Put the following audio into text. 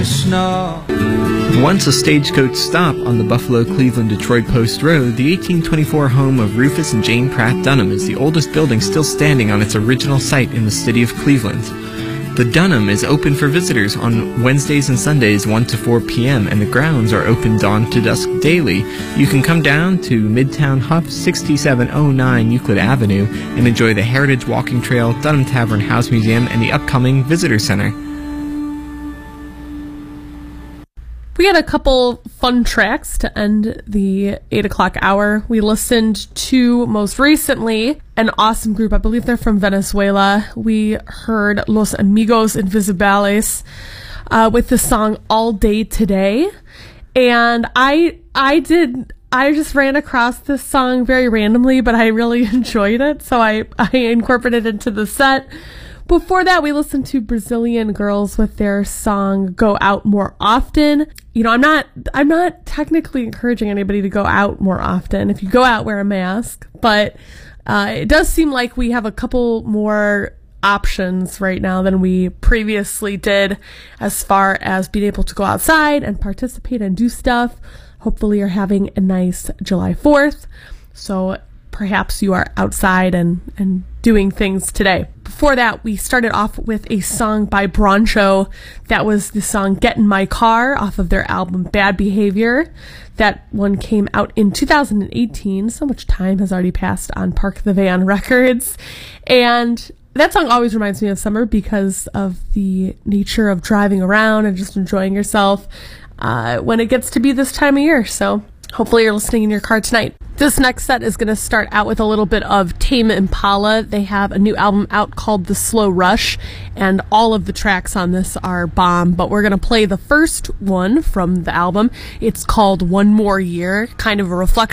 Snow. Once a stagecoach stop on the Buffalo, Cleveland, Detroit Post Road, the 1824 home of Rufus and Jane Pratt Dunham is the oldest building still standing on its original site in the city of Cleveland. The Dunham is open for visitors on Wednesdays and Sundays 1 to 4 p.m. and the grounds are open dawn to dusk daily. You can come down to Midtown Huff 6709 Euclid Avenue and enjoy the Heritage Walking Trail, Dunham Tavern House Museum, and the upcoming Visitor Center. We had a couple fun tracks to end the 8 o'clock hour. We listened to, most recently, an awesome group. I believe they're from Venezuela. We heard Los Amigos Invisibles with the song All Day Today. And I just ran across this song very randomly, but I really enjoyed it, so I incorporated it into the set. Before that, we listened to Brazilian Girls with their song Go Out More Often. You know, I'm not technically encouraging anybody to go out more often. If you go out, wear a mask. But it does seem like we have a couple more options right now than we previously did as far as being able to go outside and participate and do stuff. Hopefully you're having a nice July 4th. So perhaps you are outside and doing things today. Before that, we started off with a song by Broncho. That was the song Get in My Car off of their album Bad Behavior. That one came out in 2018. So much time has already passed on Park the Van Records. And that song always reminds me of summer because of the nature of driving around and just enjoying yourself when it gets to be this time of year. So hopefully you're listening in your car tonight. This next set is going to start out with a little bit of Tame Impala. They have a new album out called The Slow Rush, and all of the tracks on this are bomb, but we're going to play the first one from the album. It's called One More Year, kind of a reflection